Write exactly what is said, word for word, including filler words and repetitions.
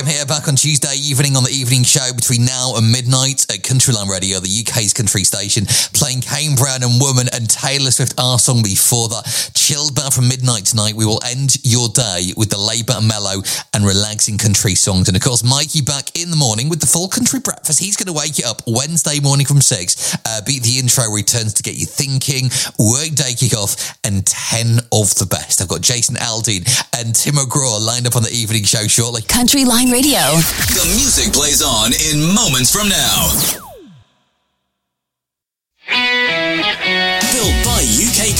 Liam here, back on Tuesday evening on the evening show between now and midnight at Countryline Radio, the U K's country station, playing Kane Brown and Woman and Taylor Swift, our song before that. Chilled back from midnight tonight. We will end your day with the laid-back, mellow and relaxing country songs. And of course, Mikey back in the morning with the full country breakfast. He's going to wake you up Wednesday morning from six. Uh, beat the intro returns to get you thinking. Workday kickoff and ten of the best. I've got Jason Aldean and Tim O'Graw lined up on the evening show shortly. Countryline Radio. The music plays on in moments from now.